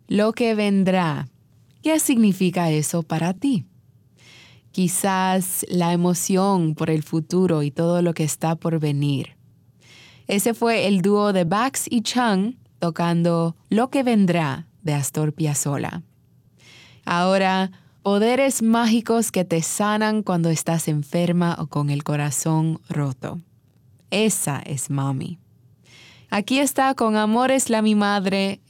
Lo que vendrá. ¿Qué significa eso para ti? Quizás la emoción por el futuro y todo lo que está por venir. Ese fue el dúo de Bax y Chung tocando Lo que vendrá de Astor Piazzolla. Ahora, poderes mágicos que te sanan cuando estás enferma o con el corazón roto. Esa es Mami. Aquí está Con amor es la mi madre